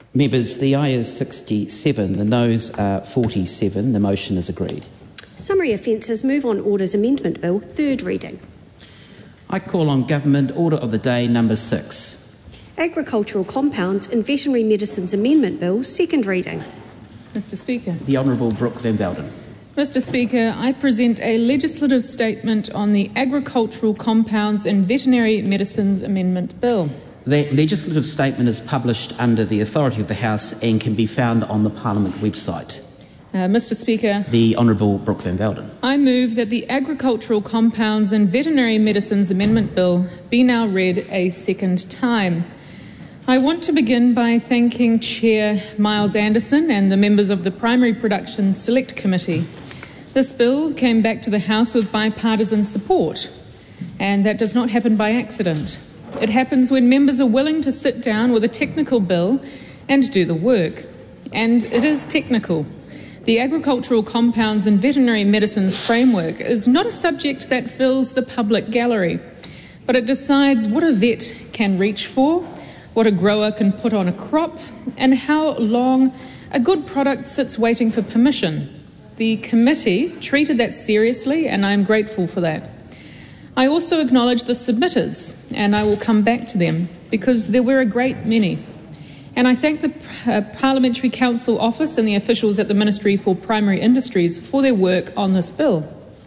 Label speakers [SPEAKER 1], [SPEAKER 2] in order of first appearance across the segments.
[SPEAKER 1] Members, the aye is 67, the noes are 47. The motion is agreed.
[SPEAKER 2] Summary offences. Move on Orders Amendment Bill, third reading.
[SPEAKER 1] I call on Government Order of the Day number 6.
[SPEAKER 2] Agricultural Compounds and Veterinary Medicines Amendment Bill, second reading.
[SPEAKER 3] Mr Speaker.
[SPEAKER 1] The Honourable Brooke Van Velden.
[SPEAKER 3] Mr Speaker, I present a legislative statement on the Agricultural Compounds and Veterinary Medicines Amendment Bill.
[SPEAKER 1] That legislative statement is published under the authority of the House and can be found on the Parliament website.
[SPEAKER 3] Mr Speaker.
[SPEAKER 1] The Honourable Brooke Van Velden.
[SPEAKER 3] I move that the Agricultural Compounds and Veterinary Medicines Amendment Bill be now read a second time. I want to begin by thanking Chair Miles Anderson and the members of the Primary Production Select Committee. This bill came back to the House with bipartisan support, and that does not happen by accident. It happens when members are willing to sit down with a technical bill and do the work. And it is technical. The Agricultural Compounds and Veterinary Medicines Framework is not a subject that fills the public gallery, but it decides what a vet can reach for, what a grower can put on a crop, and how long a good product sits waiting for permission. The committee treated that seriously, and I'm grateful for that. I also acknowledge the submitters, and I will come back to them, because there were a great many. And I thank the Parliamentary Council Office and the officials at the Ministry for Primary Industries for their work on this bill.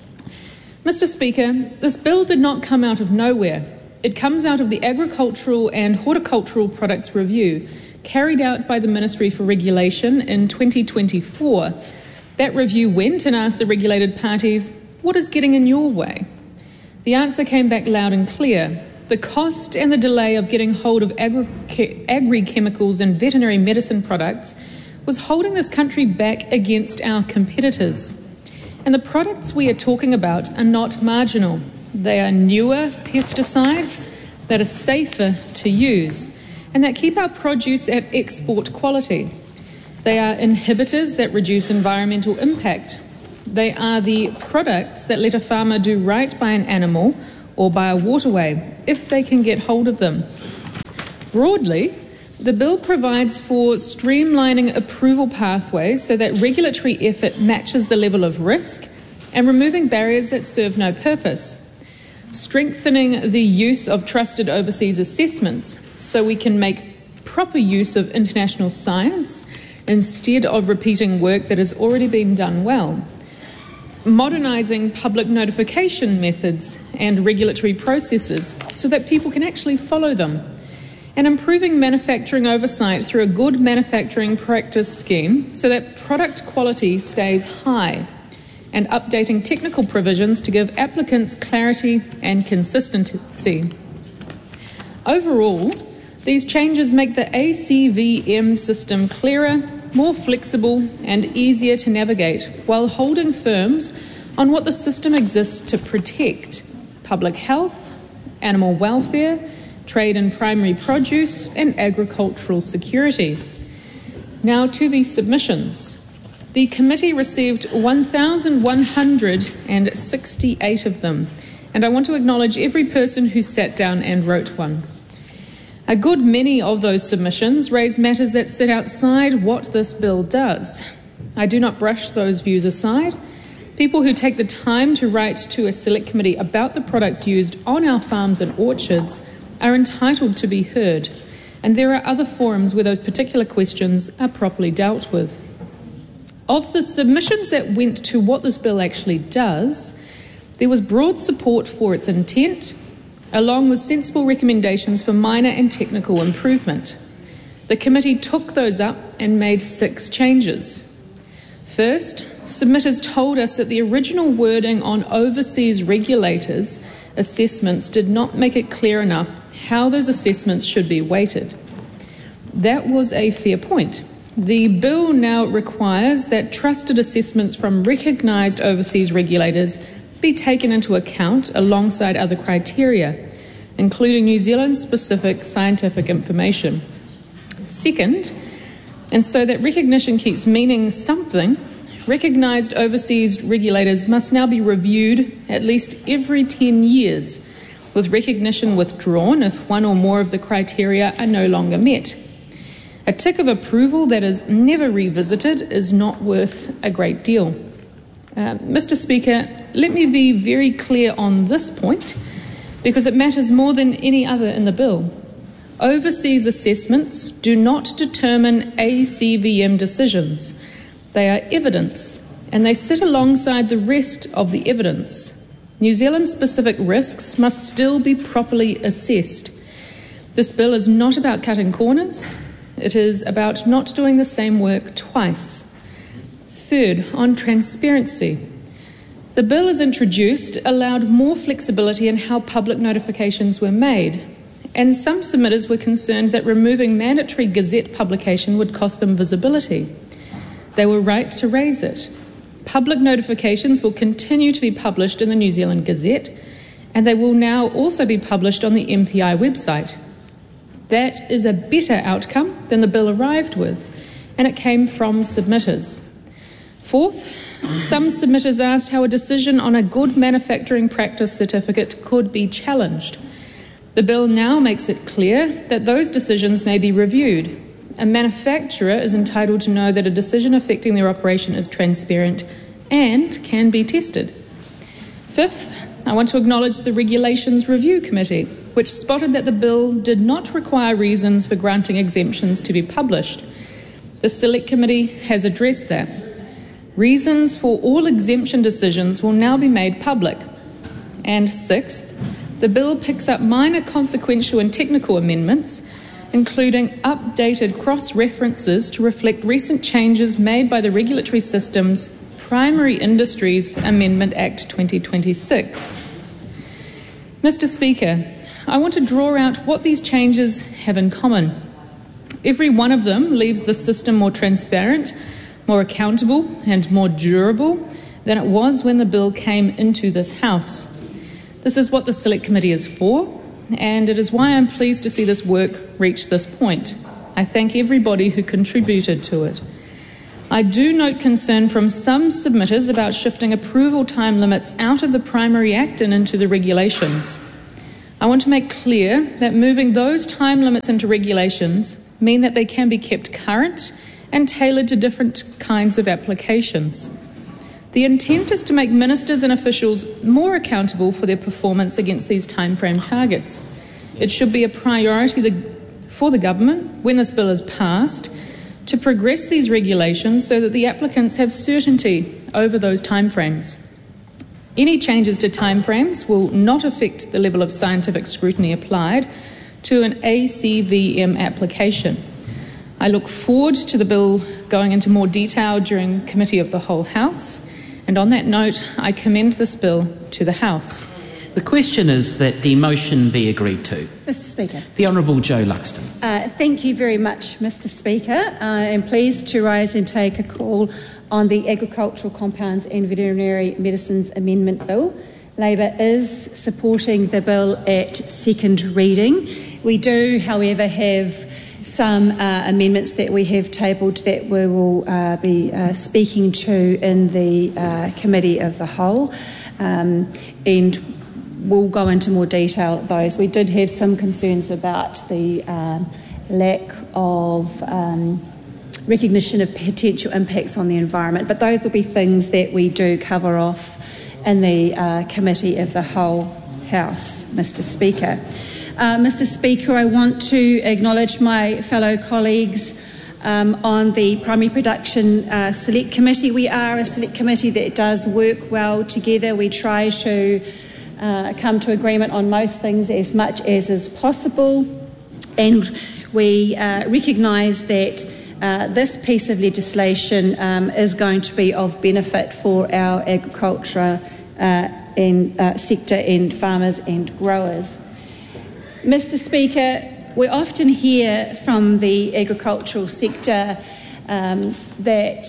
[SPEAKER 3] Mr Speaker, this bill did not come out of nowhere. It comes out of the Agricultural and Horticultural Products Review, carried out by the Ministry for Regulation in 2024. That review went and asked the regulated parties, what is getting in your way? The answer came back loud and clear. The cost and the delay of getting hold of agri-chemicals and veterinary medicine products was holding this country back against our competitors. And the products we are talking about are not marginal. They are newer pesticides that are safer to use and that keep our produce at export quality. They are inhibitors that reduce environmental impact. They are the products that let a farmer do right by an animal or by a waterway if they can get hold of them. Broadly, the bill provides for streamlining approval pathways so that regulatory effort matches the level of risk and removing barriers that serve no purpose. Strengthening the use of trusted overseas assessments so we can make proper use of international science instead of repeating work that has already been done well. Modernising public notification methods and regulatory processes so that people can actually follow them. And improving manufacturing oversight through a good manufacturing practice scheme so that product quality stays high. And updating technical provisions to give applicants clarity and consistency. Overall, these changes make the ACVM system clearer, more flexible and easier to navigate while holding firms on what the system exists to protect: public health, animal welfare, trade in primary produce and agricultural security. Now to these submissions. The committee received 1,168 of them, and I want to acknowledge every person who sat down and wrote one. A good many of those submissions raise matters that sit outside what this bill does. I do not brush those views aside. People who take the time to write to a select committee about the products used on our farms and orchards are entitled to be heard, and there are other forums where those particular questions are properly dealt with. Of the submissions that went to what this bill actually does, there was broad support for its intent, along with sensible recommendations for minor and technical improvement. The committee took those up and made 6 changes. First, submitters told us that the original wording on overseas regulators' assessments did not make it clear enough how those assessments should be weighted. That was a fair point. The bill now requires that trusted assessments from recognised overseas regulators be taken into account alongside other criteria, including New Zealand-specific scientific information. Second, and so that recognition keeps meaning something, recognised overseas regulators must now be reviewed at least every 10 years, with recognition withdrawn if one or more of the criteria are no longer met. A tick of approval that is never revisited is not worth a great deal. Mr. Speaker, let me be very clear on this point because it matters more than any other in the bill. Overseas assessments do not determine ACVM decisions. They are evidence, and they sit alongside the rest of the evidence. New Zealand-specific risks must still be properly assessed. This bill is not about cutting corners. It is about not doing the same work twice. Third, on transparency. The bill as introduced allowed more flexibility in how public notifications were made, and some submitters were concerned that removing mandatory Gazette publication would cost them visibility. They were right to raise it. Public notifications will continue to be published in the New Zealand Gazette, and they will now also be published on the MPI website. That is a better outcome than the bill arrived with, and it came from submitters. Fourth, some submitters asked how a decision on a good manufacturing practice certificate could be challenged. The bill now makes it clear that those decisions may be reviewed. A manufacturer is entitled to know that a decision affecting their operation is transparent and can be tested. Fifth, I want to acknowledge the Regulations Review Committee, which spotted that the bill did not require reasons for granting exemptions to be published. The Select Committee has addressed that. Reasons for all exemption decisions will now be made public. And sixth, the bill picks up minor consequential and technical amendments, including updated cross-references to reflect recent changes made by the Regulatory Systems Primary Industries Amendment Act 2026. Mr. Speaker, I want to draw out what these changes have in common. Every one of them leaves the system more transparent, more accountable and more durable than it was when the bill came into this House. This is what the Select Committee is for, and it is why I'm pleased to see this work reach this point. I thank everybody who contributed to it. I do note concern from some submitters about shifting approval time limits out of the Primary Act and into the regulations. I want to make clear that moving those time limits into regulations mean that they can be kept current and tailored to different kinds of applications. The intent is to make ministers and officials more accountable for their performance against these timeframe targets. It should be a priority for the government, when this bill is passed, to progress these regulations so that the applicants have certainty over those timeframes. Any changes to timeframes will not affect the level of scientific scrutiny applied to an ACVM application. I look forward to the bill going into more detail during Committee of the Whole House. And on that note, I commend this bill to the House.
[SPEAKER 1] The question is that the motion be agreed to.
[SPEAKER 4] Mr. Speaker.
[SPEAKER 1] The Honourable Jo Luxton.
[SPEAKER 4] Thank you very much, Mr. Speaker. I am pleased to rise and take a call on the Agricultural Compounds and Veterinary Medicines Amendment Bill. Labor is supporting the bill at second reading. We do, however, have some amendments that we have tabled that we will be speaking to in the Committee of the Whole, and we'll go into more detail of those. We did have some concerns about the lack of recognition of potential impacts on the environment, but those will be things that we do cover off in the Committee of the Whole House, Mr. Speaker. Mr. Speaker, I want to acknowledge my fellow colleagues on the Primary Production Select Committee. We are a select committee that does work well together. We try to come to agreement on most things as much as is possible, and we recognise that this piece of legislation is going to be of benefit for our agriculture sector and farmers and growers. Mr. Speaker, we often hear from the agricultural sector that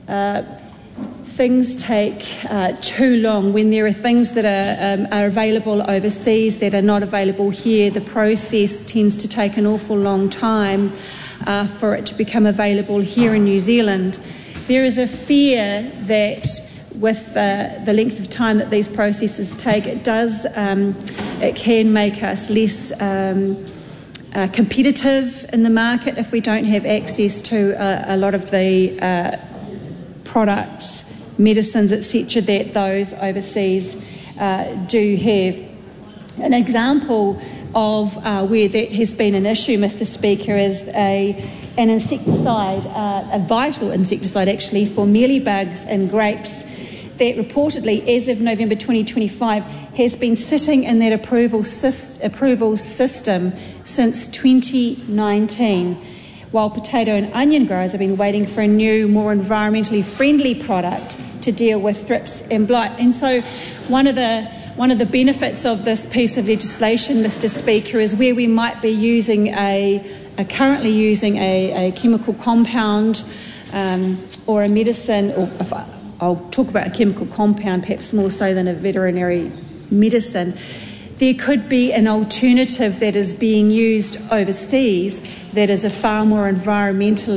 [SPEAKER 4] things take too long. When there are things that are available overseas that are not available here, the process tends to take an awful long time for it to become available here in New Zealand. There is a fear that with the length of time that these processes take, it can make us less competitive in the market if we don't have access to a lot of the products, medicines, etc., that those overseas do have. An example of where that has been an issue, Mr. Speaker, is an insecticide, a vital insecticide actually, for mealybugs in grapes that reportedly, as of November 2025, has been sitting in that approval system since 2019, while potato and onion growers have been waiting for a new, more environmentally friendly product to deal with thrips and blight. And so one of the benefits of this piece of legislation, Mr. Speaker, is where we might be using currently using a chemical compound or a medicine, or I'll talk about a chemical compound perhaps more so than a veterinary medicine, there could be an alternative that is being used overseas that is a far more environmental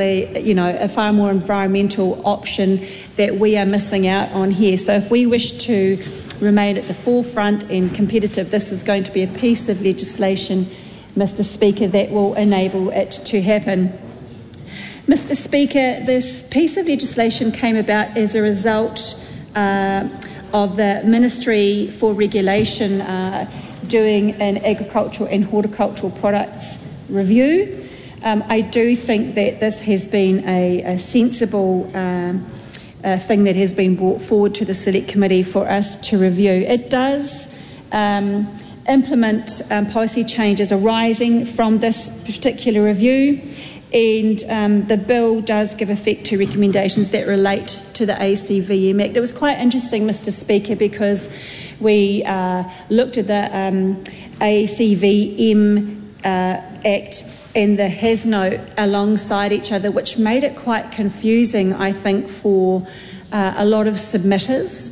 [SPEAKER 4] option that we are missing out on here. So if we wish to remain at the forefront and competitive, this is going to be a piece of legislation, Mr. Speaker, that will enable it to happen. Mr. Speaker, this piece of legislation came about as a result of the Ministry for Regulation doing an agricultural and horticultural products review. I do think that this has been a sensible thing that has been brought forward to the Select Committee for us to review. It does implement policy changes arising from this particular review, and the bill does give effect to recommendations that relate to the ACVM Act. It was quite interesting, Mr. Speaker, because we looked at the ACVM Act and the HAS note alongside each other, which made it quite confusing, I think, for a lot of submitters.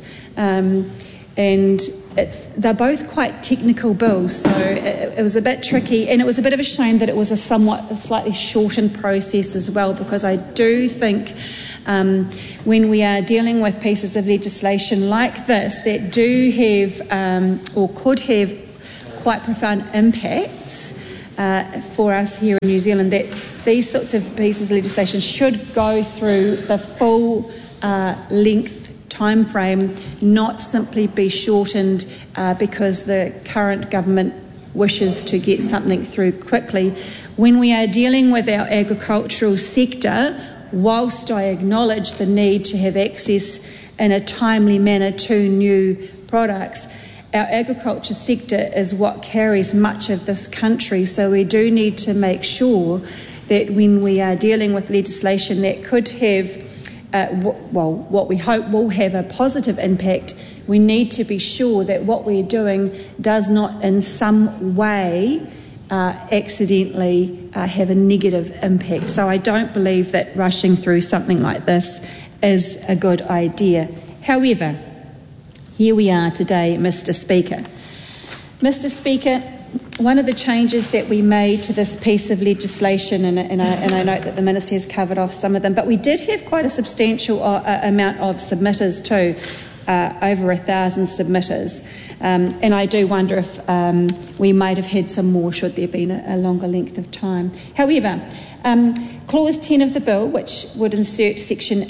[SPEAKER 4] And they're both quite technical bills, so it was a bit tricky, and it was a bit of a shame that it was a slightly shortened process as well, because I do think when we are dealing with pieces of legislation like this that do have or could have quite profound impacts for us here in New Zealand, that these sorts of pieces of legislation should go through the full length time frame, not simply be shortened because the current government wishes to get something through quickly. When we are dealing with our agricultural sector, whilst I acknowledge the need to have access in a timely manner to new products, our agriculture sector is what carries much of this country, so we do need to make sure that when we are dealing with legislation that could have what we hope will have a positive impact, we need to be sure that what we're doing does not in some way accidentally have a negative impact. So I don't believe that rushing through something like this is a good idea. However, here we are today, Mr. Speaker. Mr. Speaker, one of the changes that we made to this piece of legislation, and I note that the Minister has covered off some of them, but we did have quite a substantial amount of submitters too, over 1,000 submitters. And I do wonder if we might have had some more should there have been a longer length of time. However, Clause 10 of the bill, which would insert Section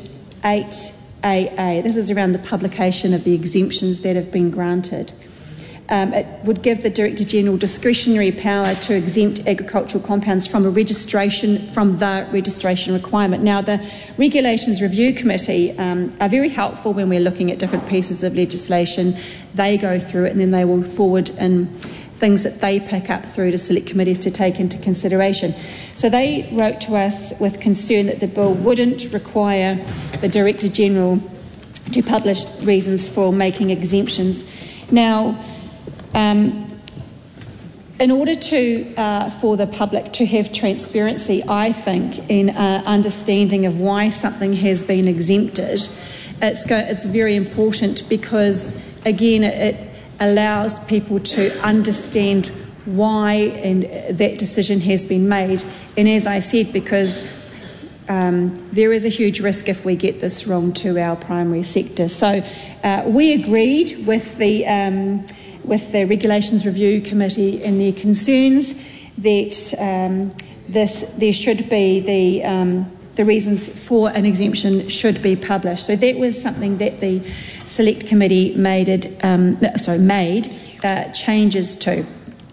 [SPEAKER 4] 8AA, this is around the publication of the exemptions that have been granted. It would give the Director-General discretionary power to exempt agricultural compounds from the registration requirement. Now, the Regulations Review Committee are very helpful when we're looking at different pieces of legislation. They go through it and then they will forward in things that they pick up through to select committees to take into consideration. So they wrote to us with concern that the bill wouldn't require the Director-General to publish reasons for making exemptions. Now, in order for the public to have transparency, I think, in understanding of why something has been exempted, it's very important because, again, it allows people to understand why that decision has been made. And as I said, because there is a huge risk if we get this wrong to our primary sector. So we agreed with the Regulations Review Committee and their concerns, that there should be the reasons for an exemption should be published. So that was something that the Select Committee made changes to.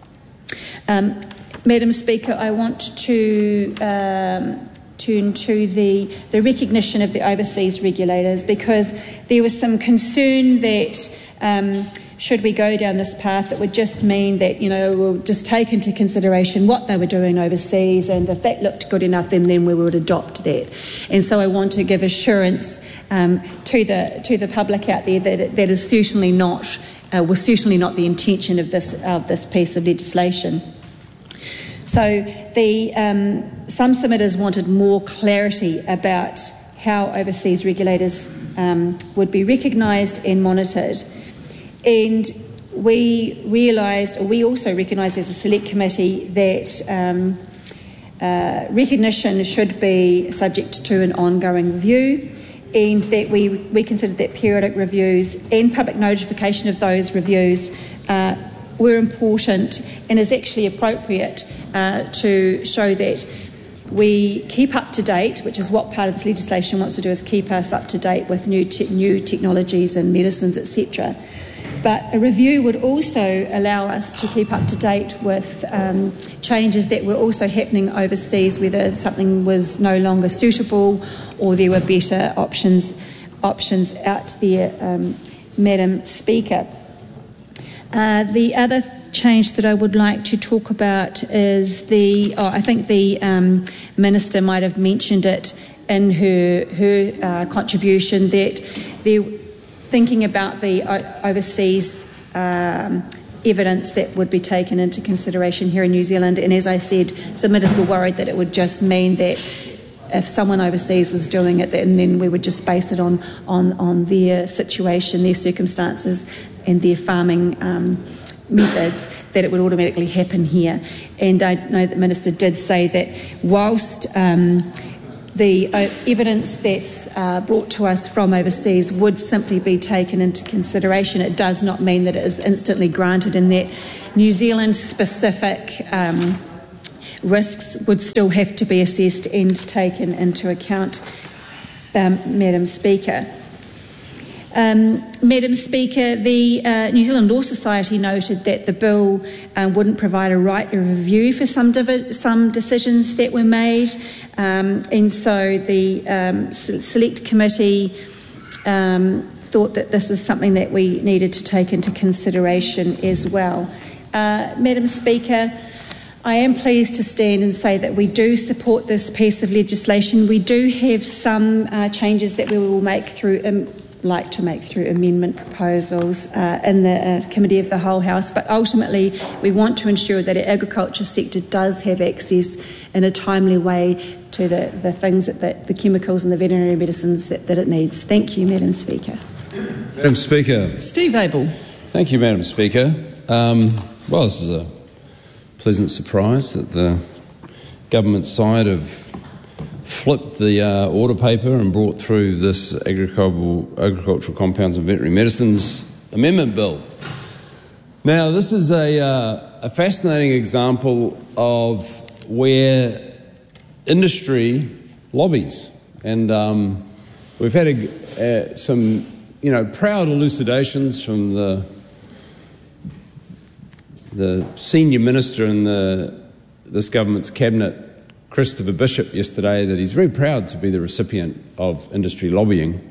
[SPEAKER 4] Madam Speaker, I want to turn to the recognition of the overseas regulators, because there was some concern that should we go down this path, it would just mean that, we'll just take into consideration what they were doing overseas, and if that looked good enough, then we would adopt that. And so I want to give assurance to the public out there that that is certainly not was certainly not the intention of this piece of legislation. So some submitters wanted more clarity about how overseas regulators would be recognised and monitored. And we also recognised as a Select Committee that recognition should be subject to an ongoing review, and that we considered that periodic reviews and public notification of those reviews were important and is actually appropriate to show that we keep up to date, which is what part of this legislation wants to do, is keep us up to date with new technologies and medicines, etc. But a review would also allow us to keep up to date with changes that were also happening overseas, whether something was no longer suitable or there were better options out there, Madam Speaker. The other change that I would like to talk about is I think the Minister might have mentioned it in her contribution, that they're thinking about the overseas evidence that would be taken into consideration here in New Zealand. And as I said, submitters were worried that it would just mean that if someone overseas was doing it, then we would just base it on their situation, their circumstances and their farming methods, that it would automatically happen here. And I know that the Minister did say that whilst the evidence that's brought to us from overseas would simply be taken into consideration, it does not mean that it is instantly granted, and that New Zealand-specific risks would still have to be assessed and taken into account, Madam Speaker. Madam Speaker, the New Zealand Law Society noted that the bill wouldn't provide a right of review for some decisions that were made, and so the Select Committee thought that this is something that we needed to take into consideration as well. Madam Speaker, I am pleased to stand and say that we do support this piece of legislation. We do have some changes that we will make through amendment proposals in the Committee of the Whole House, but ultimately we want to ensure that our agriculture sector does have access in a timely way to the things, the chemicals and the veterinary medicines that it needs. Thank you, Madam Speaker.
[SPEAKER 5] Madam Speaker.
[SPEAKER 1] Steve Abel.
[SPEAKER 5] Thank you, Madam Speaker. Well, this is a pleasant surprise that the government side have flipped the order paper and brought through this agricultural compounds and veterinary medicines amendment bill. Now, this is a fascinating example of where industry lobbies, and we've had some, proud elucidations from the senior minister in this government's cabinet, Christopher Bishop, yesterday, that he's very proud to be the recipient of industry lobbying.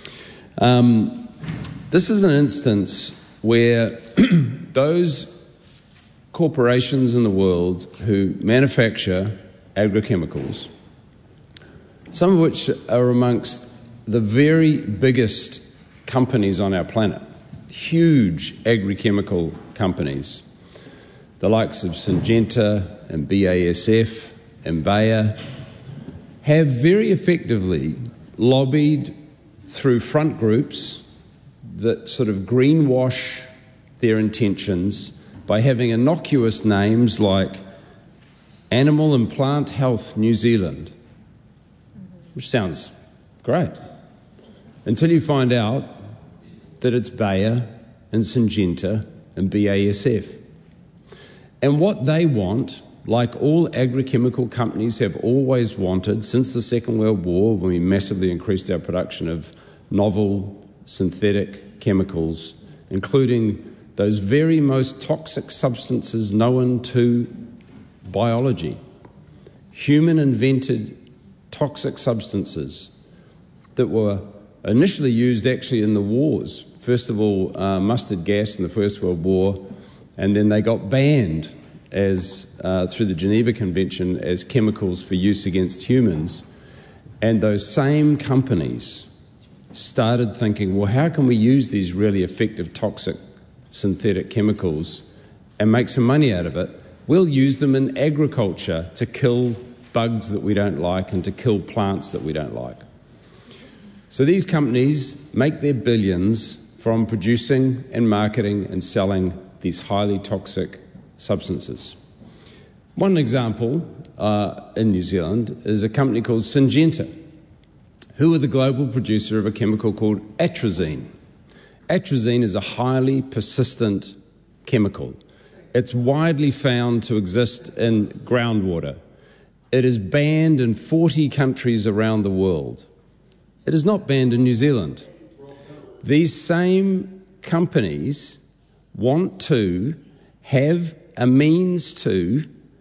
[SPEAKER 5] This is an instance where those corporations in the world who manufacture agrochemicals, some of which are amongst the very biggest companies on our planet, huge agrochemical companies, the likes of Syngenta and BASF and Bayer, have very effectively lobbied through front groups that sort of greenwash their intentions by having innocuous names like Animal and Plant Health New Zealand, which sounds great, until you find out that it's Bayer and Syngenta and BASF. And what they want, like all agrochemical companies have always wanted since the Second World War, when we massively increased our production of novel synthetic chemicals, including those very most toxic substances known to biology, human-invented toxic substances that were initially used actually in the wars. First of all, mustard gas in the First World War, and then they got banned as through the Geneva Convention as chemicals for use against humans. And those same companies started thinking, well, how can we use these really effective toxic synthetic chemicals and make some money out of it? We'll use them in agriculture to kill bugs that we don't like and to kill plants that we don't like. So these companies make their billions from producing and marketing and selling these highly toxic substances. One example in New Zealand is a company called Syngenta, who are the global producer of a chemical called atrazine. Atrazine is a highly persistent chemical. It's widely found to exist in groundwater. It is banned in 40 countries around the world. It is not banned in New Zealand. These same companies want to have a means to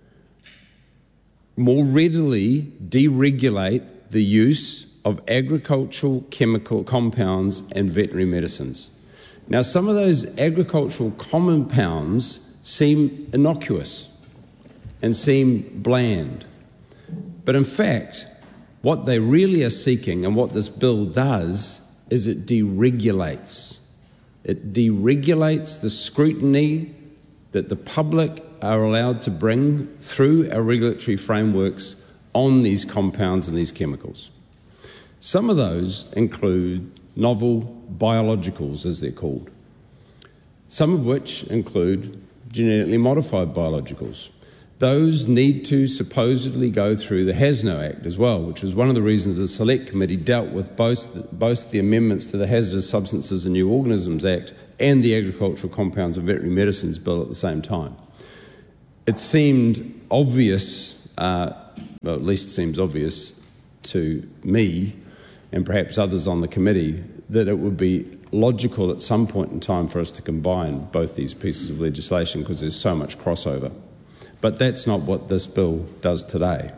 [SPEAKER 5] more readily deregulate the use of agricultural chemical compounds and veterinary medicines. Now, some of those agricultural compounds seem innocuous and seem bland. But in fact, what they really are seeking and what this bill does is it deregulates. It deregulates the scrutiny that the public are allowed to bring through our regulatory frameworks on these compounds and these chemicals. Some of those include novel biologicals, as they're called, some of which include genetically modified biologicals. Those need to supposedly go through the HASNO Act as well, which was one of the reasons the Select Committee dealt with both the amendments to the Hazardous Substances and New Organisms Act and the Agricultural Compounds and Veterinary Medicines Bill at the same time. It seemed obvious, well, at least it seems obvious to me and perhaps others on the committee, that it would be logical at some point in time for us to combine both these pieces of legislation because there's so much crossover. But that's not what this bill does today.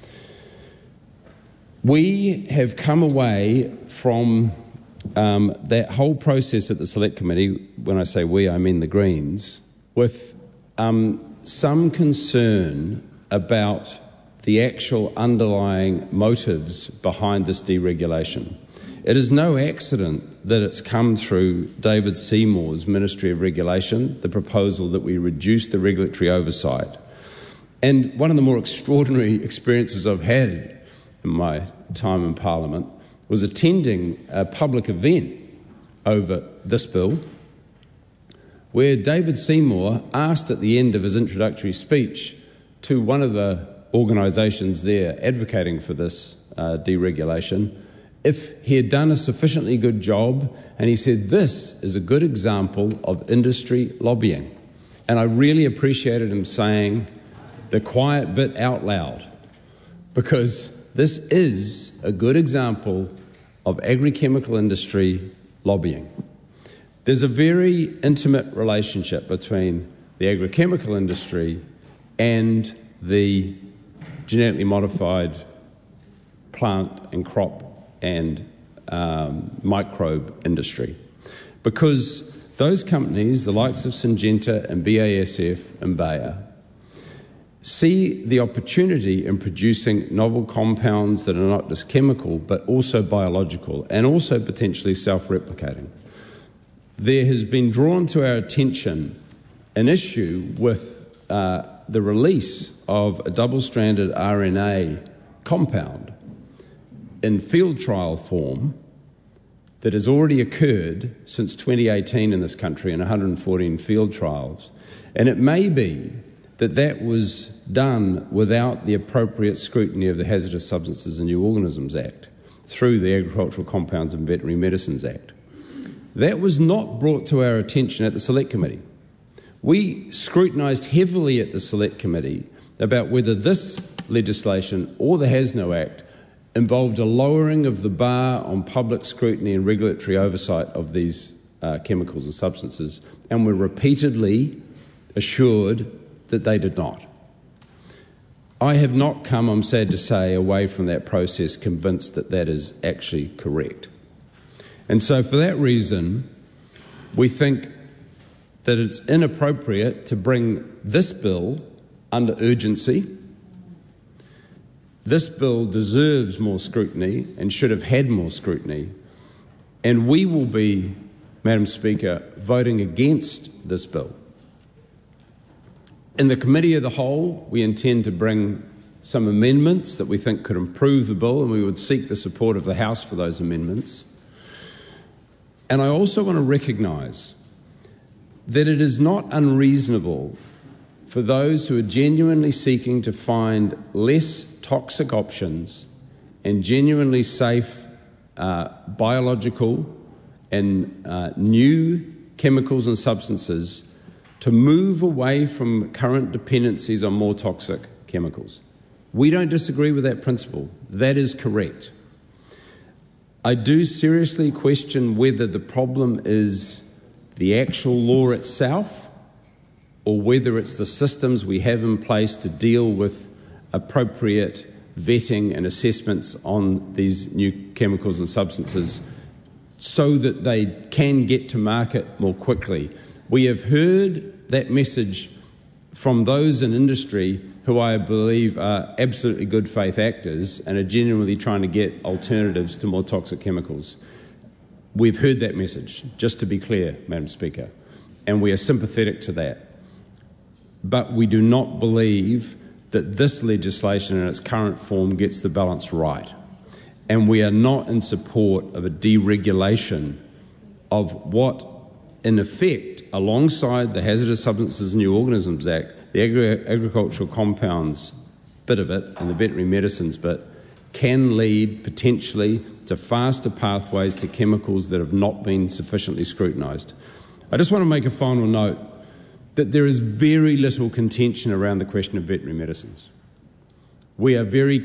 [SPEAKER 5] We have come away from that whole process at the Select Committee, when I say we, I mean the Greens, with some concern about the actual underlying motives behind this deregulation. It is no accident that it's come through David Seymour's Ministry of Regulation, the proposal that we reduce the regulatory oversight. And one of the more extraordinary experiences I've had in my time in Parliament was attending a public event over this bill where David Seymour asked at the end of his introductory speech to one of the organisations there advocating for this deregulation if he had done a sufficiently good job, and he said, this is a good example of industry lobbying. And I really appreciated him saying the quiet bit out loud, because this is a good example of agrichemical industry lobbying. There's a very intimate relationship between the agrochemical industry and the genetically modified plant and crop and microbe industry, because those companies, the likes of Syngenta and BASF and Bayer, see the opportunity in producing novel compounds that are not just chemical but also biological and also potentially self-replicating. There has been drawn to our attention an issue with the release of a double-stranded RNA compound in field trial form that has already occurred since 2018 in this country in 114 field trials. And it may be that that was done without the appropriate scrutiny of the Hazardous Substances and New Organisms Act through the Agricultural Compounds and Veterinary Medicines Act. That was not brought to our attention at the Select Committee. We scrutinised heavily at the Select Committee about whether this legislation or the Has-No Act involved a lowering of the bar on public scrutiny and regulatory oversight of these chemicals and substances, and were repeatedly assured that they did not. I have not come, I'm sad to say, away from that process convinced that that is actually correct. And so for that reason, we think that it's inappropriate to bring this bill under urgency. This bill deserves more scrutiny and should have had more scrutiny. And we will be, Madam Speaker, voting against this bill. In the Committee of the Whole, we intend to bring some amendments that we think could improve the bill, and we would seek the support of the House for those amendments. And I also want to recognise that it is not unreasonable for those who are genuinely seeking to find less toxic options and genuinely safe biological and new chemicals and substances to move away from current dependencies on more toxic chemicals. We don't disagree with that principle. That is correct. I do seriously question whether the problem is the actual law itself or whether it's the systems we have in place to deal with appropriate vetting and assessments on these new chemicals and substances so that they can get to market more quickly. We have heard that message from those in industry who I believe are absolutely good faith actors and are genuinely trying to get alternatives to more toxic chemicals. We've heard that message, just to be clear, Madam Speaker, and we are sympathetic to that. But we do not believe that this legislation in its current form gets the balance right. And we are not in support of a deregulation of what, in effect, alongside the Hazardous Substances and New Organisms Act, the agricultural compounds bit of it and the veterinary medicines bit can lead potentially to faster pathways to chemicals that have not been sufficiently scrutinised. I just want to make a final note that there is very little contention around the question of veterinary medicines. We are very